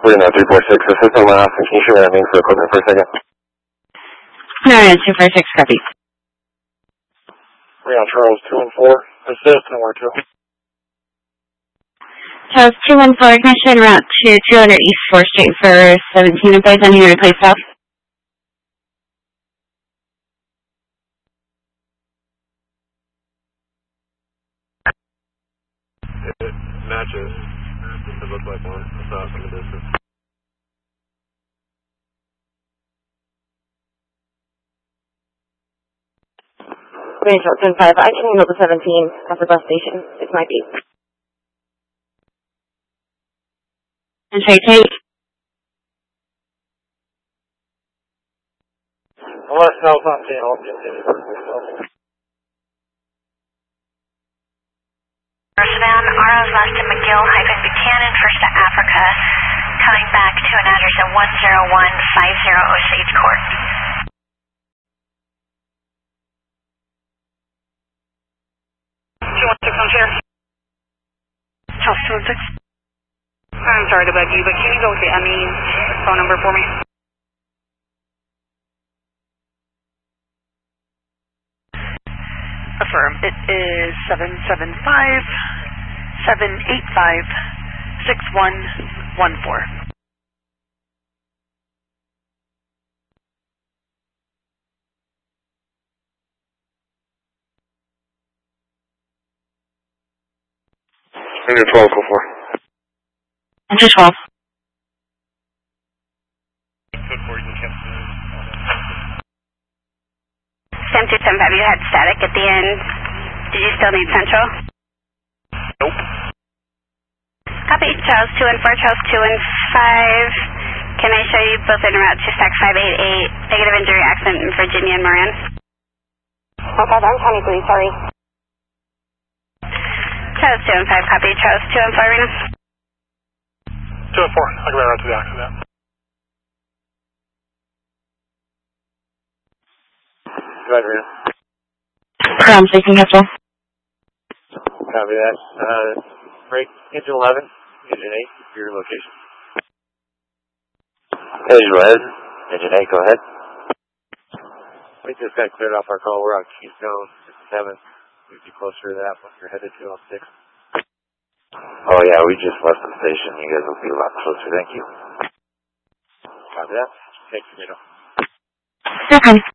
Reno 346, this is Austin. Can you show me that means for equipment for a second? No, 246, copy. Reno Charles 2 and 4, assist and where to? Charles 214, ignition route to 200 East 4th Street for 17 advice on your replace south. It matches. It looked like one. I saw it from the distance. Range 5, I can handle the 17 at the bus station. It might be. And take. Unless no, it's not seeing all the myself. Van Arrows left to McGill-Buchanan, first to Africa, coming back to an address at 10150 Osage Court. On chair. Charles 216. I'm sorry to bug you, but can you go with the phone number for me? Affirm. It is 775-785-6114. Enter 12, go for. Enter 12. Good for you, Sam 275, you had static at the end. Did you still need central? Nope. Copy. Charles 2 and 4, Charles 2 and 5. Can I show you both en route to stack 588? Negative injury accident in Virginia and Moran. Okay, I'm 23, sorry. Charles 2 and 5, copy. Charles 2 and 4, Reno. 2 and 4, I can run to the accident. Right, Reno. From station cancel. Copy that. Break engine 11, engine 8, your location. Engine 11, engine 8, go ahead. We just got cleared off our call. We're on Keystone 7. We'd be closer to that when you're headed to 6. Oh yeah, we just left the station. You guys will be a lot closer. Thank you. Copy that. Thanks, Reno. Okay.